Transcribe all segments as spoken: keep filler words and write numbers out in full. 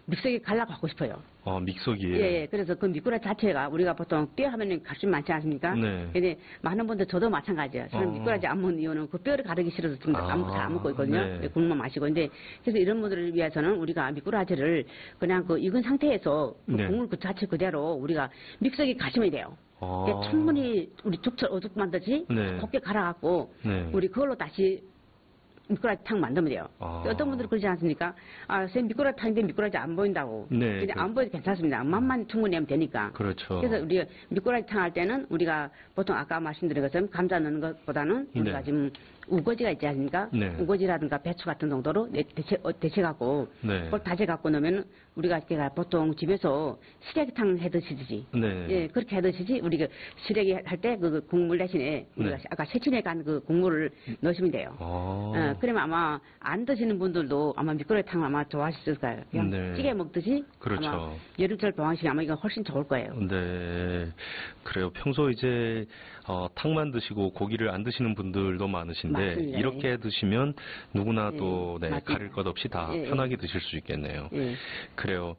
믹서기 갈라고 하고 싶어요. 아, 믹서기에. 예, 예. 그래서 그 미꾸라지 자체가 우리가 보통 뼈 하면은 가슴이 많지 않습니까? 네. 근데 많은 분들 저도 마찬가지예요. 저는 어. 미꾸라지 안 먹는 이유는 그 뼈를 가르기 싫어서 지금 아, 안, 잘안 먹고 있거든요. 네. 국물만 마시고. 근데 그래서 이런 분들을 위해서는 우리가 미꾸라지를 그냥 그 익은 상태에서 그 네. 국물 그 자체 그대로 우리가 믹서기 가시면 돼요. 아. 예, 충분히 우리 죽철 어죽 만듯이 네. 곱게 갈아갖고 네. 우리 그걸로 다시 미꾸라지 탕 만들면 돼요. 아. 어떤 분들은 그러지 않습니까? 아, 선생님 미꾸라지 탕인데 미꾸라지 안 보인다고. 네, 근데 그- 안 보여도 괜찮습니다. 맛만 충분히 하면 되니까. 그렇죠. 그래서 우리가 미꾸라지 탕 할 때는 우리가 보통 아까 말씀드린 것처럼 감자 넣는 것보다는 우리가 네. 지금 우거지가 있지 않습니까? 네. 우거지라든가 배추 같은 정도로 데쳐, 어, 데쳐갖고 네. 그걸 다져갖고 넣으면 우리가 이렇게 보통 집에서 시래기탕 해 드시듯이 네. 예, 그렇게 해 드시지 우리가 시래기 할 때 그 국물 대신에 우리가 네. 아까 세친에 간 그 국물을 넣으시면 돼요. 아. 어, 그러면 아마 안 드시는 분들도 아마 미꾸라지탕 아마 좋아하실 거예요. 그냥 네. 찌개 먹듯이 그렇죠. 아마 여름철 방학식에 아마 이거 훨씬 좋을 거예요. 네, 그래요. 평소 이제 어, 탕만 드시고 고기를 안 드시는 분들도 많으신데 맞습니다. 이렇게 드시면 누구나 예, 또 네, 맞습니다. 가릴 것 없이 다 예, 예. 편하게 드실 수 있겠네요. 예. 그래요.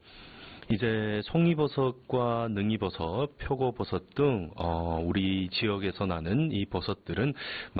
이제 송이버섯과 능이버섯, 표고버섯 등 어, 우리 지역에서 나는 이 버섯들은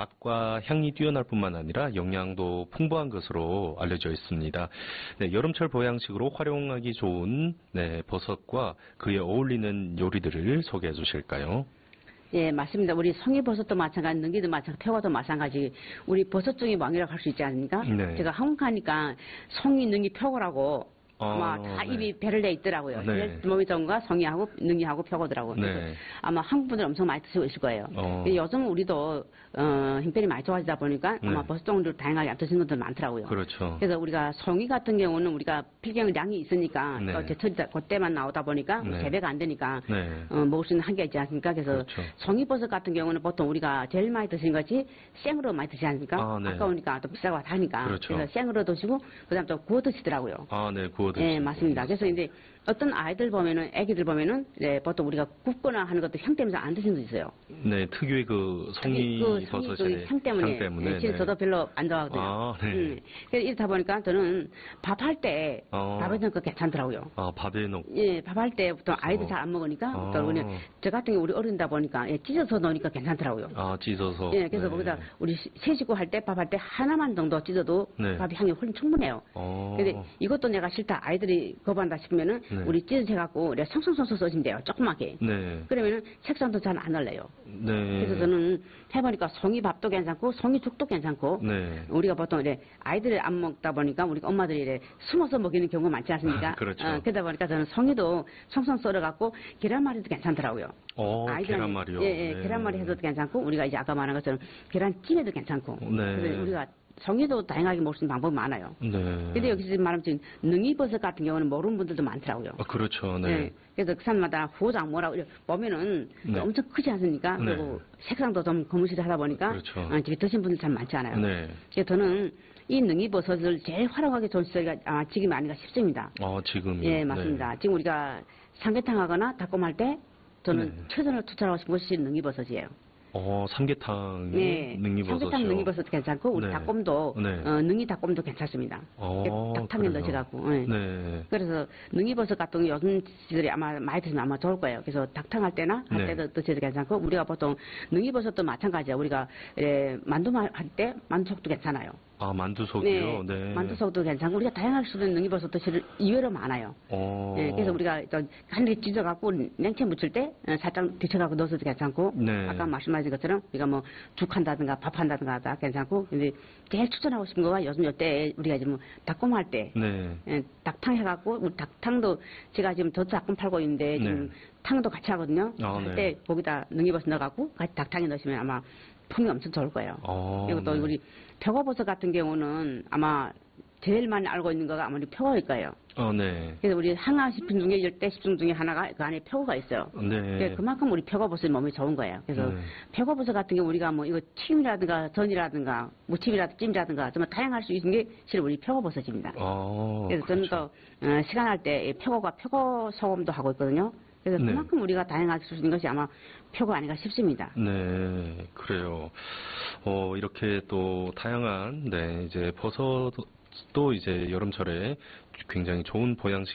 맛과 향이 뛰어날 뿐만 아니라 영양도 풍부한 것으로 알려져 있습니다. 네, 여름철 보양식으로 활용하기 좋은 네, 버섯과 그에 어울리는 요리들을 소개해 주실까요? 예, 맞습니다. 우리 송이버섯도 마찬가지, 능기도 마찬가지, 표고도 마찬가지. 우리 버섯 중에 왕이라고 할 수 있지 않습니까? 네. 제가 한국 가니까 송이, 능이, 표고라고 아마 어, 다 네. 입이 배를 내 있더라고요. 네. 몸이 정과 성이하고 능이하고 표고더라고요. 네. 그래서 아마 한국 분들 엄청 많이 드시고 있을 거예요. 어. 근데 요즘 우리도 어, 형편이 많이 좋아지다 보니까 아마 네. 버섯 종류를 다양하게 드시는 분들 많더라고요. 그렇죠. 그래서 우리가 송이 같은 경우는 우리가 필경량이 있으니까 네. 또 제철 그때만 나오다 보니까 네. 재배가 안 되니까 네. 어, 먹을 수 있는 한계가 있지 않습니까? 그래서 그렇죠. 송이버섯 같은 경우는 보통 우리가 제일 많이 드시는 것이 생으로 많이 드시지 않습니까? 아, 네. 아까우니까 또 비싸고 하니까. 그렇죠. 래서 생으로 드시고 그다음 또 구워 드시더라고요. 아, 네, 구워 드시고. 예, 맞습니다. 그래서 이제 어떤 아이들 보면은, 애기들 보면은, 네, 보통 우리가 굽거나 하는 것도 향 때문에 안 드시는 분도 있어요. 네, 특유의 그 송이 그 성이 버섯의 그 향 때문에, 향 때문에. 예, 지금 네. 저도 별로 안 좋아하거든요. 아, 네. 음. 그래서 이렇다 보니까 저는 밥할 때, 어. 밥에 넣는 거 괜찮더라고요. 아, 밥에 넣고. 예, 밥할 때 보통 아이들 어. 잘 안 먹으니까, 어. 또 그냥 저 같은 경우 우리 어른이다 보니까, 예, 찢어서 넣으니까 괜찮더라고요. 아, 찢어서. 예, 그래서 네. 거기다 우리 시- 세 식구 할 때, 밥할 때 하나만 정도 찢어도 네. 밥이 향이 훨씬 충분해요. 어. 근데 이것도 내가 싫다, 아이들이 거부한다 싶으면은, 네. 우리 찢어서 해갖고, 내가 송송송송 써주면 돼요. 조그맣게. 네. 그러면은 색상도 잘 안 올려요. 네. 그래서 저는 해보니까 송이밥도 괜찮고, 송이죽도 괜찮고, 네. 우리가 보통 이래 아이들이 안 먹다 보니까 우리 엄마들이 이래 숨어서 먹이는 경우가 많지 않습니까? 그렇죠. 어, 그러다 보니까 저는 송이도 송송 썰어갖고 계란말이도 괜찮더라고요. 어, 아이들은- 계란말이요. 예, 예, 네. 계란말이 해도 괜찮고, 우리가 이제 아까 말한 것처럼 계란찜에도 괜찮고. 네. 그래서 우리가 송이도 다양하게 먹을 수 있는 방법이 많아요. 네. 근데 여기서 지금 말하면 지금 능이버섯 같은 경우는 모르는 분들도 많더라고요. 아, 그렇죠. 네. 예, 그래서 그 사람마다 후장 뭐라고 이래 보면은 네. 엄청 크지 않습니까? 네. 그리고 색상도 좀 거무시하다 보니까 그렇죠. 어, 되게 드신 분들 참 많지 않아요. 네. 그래서 저는 이 능이버섯을 제일 활용하기 좋은 시절이 아마 지금이 아닌가 싶습니다. 어, 지금요. 예, 맞습니다. 지금 우리가 삼계탕 하거나 닭곰할 때 저는 네. 최선을 투자하고 싶은 것이 능이버섯이에요. 어, 삼계탕 네, 능이버섯이요. 삼계탕 능이버섯도 괜찮고 우리 네. 닭곰도 네. 어, 능이 닭곰도 괜찮습니다. 어, 닭탕에 그래요? 넣으셔갖고. 예. 네. 그래서 능이버섯 같은 거 요즘 시절에 아마 많이 드시면 아마 좋을 거예요. 그래서 닭탕 할 때나 할 네. 때도 드셔도 괜찮고 우리가 보통 능이버섯도 마찬가지예요. 우리가 에, 만두 할 때 만두속도 괜찮아요. 아, 만두속이요? 네. 만두속도 괜찮고 우리가 다양하게 쓰는 능이버섯도 실은 의외로 많아요. 어. 예, 그래서 우리가 간에 찢어갖고 냉채 무칠 때 어, 살짝 데쳐갖고 넣어서도 괜찮고 네. 아까 말씀하신 것처럼 우리가 뭐 죽한다든가 밥한다든가 다 괜찮고 근데 제일 추천하고 싶은 거가 요즘 요때 우리가 지금 닭곰 할 때 네. 예, 닭탕 해갖고 우리 닭탕도 제가 지금 저 닭곰 팔고 있는데 지금 네. 탕도 같이 하거든요. 아, 할 네. 때 거기다 능이버섯 넣어갖고 같이 닭탕에 넣으시면 아마 풍이 엄청 좋을 거예요. 어, 그리고 또 네. 우리 표고버섯 같은 경우는 아마 제일 많이 알고 있는 거가 아무리 표고일 거예요. 어, 네. 그래서 우리 항암 식품 중에 열대 식품 중에 하나가 그 안에 표고가 있어요. 네. 네, 그만큼 우리 표고버섯이 몸에 좋은 거예요. 그래서 네. 표고버섯 같은 경우 우리가 뭐 이거 튀김이라든가 전이라든가 무침이라든가 찜이라든가 정말 다양할 수 있는 게 실은 우리 표고버섯입니다. 어, 그래서 그렇죠. 저는 또 어, 시간 할 때 표고가 표고 소금도 하고 있거든요. 그래서 네. 그만큼 우리가 다양하게 쓸 수 있는 것이 아마 표고 아닌가 싶습니다. 네, 그래요. 어, 이렇게 또 다양한, 네, 이제 버섯도 이제 여름철에 굉장히 좋은 보양식